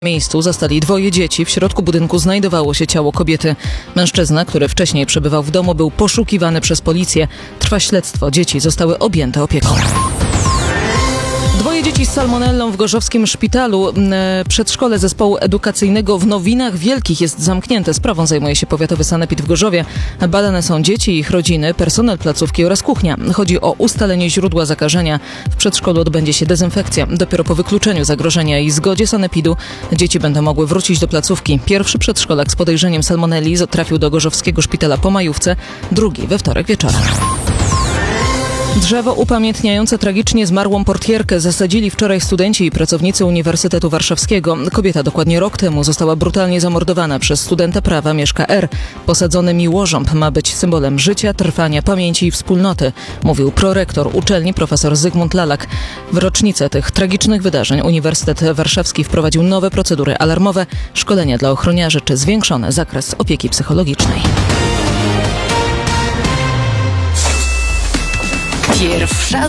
W miejscu zastali 2 dzieci. W środku budynku znajdowało się ciało kobiety. Mężczyzna, który wcześniej przebywał w domu, był poszukiwany przez policję. Trwa śledztwo. Dzieci zostały objęte opieką. 2 dzieci z salmonellą w gorzowskim szpitalu. Przedszkole zespołu edukacyjnego w Nowinach Wielkich jest zamknięte. Sprawą zajmuje się powiatowy sanepid w Gorzowie. Badane są dzieci, ich rodziny, personel placówki oraz kuchnia. Chodzi o ustalenie źródła zakażenia. W przedszkolu odbędzie się dezynfekcja. Dopiero po wykluczeniu zagrożenia i zgodzie sanepidu dzieci będą mogły wrócić do placówki. Pierwszy przedszkolak z podejrzeniem salmonelli trafił do gorzowskiego szpitala po majówce, drugi we wtorek wieczorem. Drzewo upamiętniające tragicznie zmarłą portierkę zasadzili wczoraj studenci i pracownicy Uniwersytetu Warszawskiego. Kobieta dokładnie rok temu została brutalnie zamordowana przez studenta prawa Mieszka R. Posadzony miłożąb ma być symbolem życia, trwania, pamięci i wspólnoty, mówił prorektor uczelni profesor Zygmunt Lalak. W rocznicę tych tragicznych wydarzeń Uniwersytet Warszawski wprowadził nowe procedury alarmowe, szkolenia dla ochroniarzy czy zwiększony zakres opieki psychologicznej. Pierwsza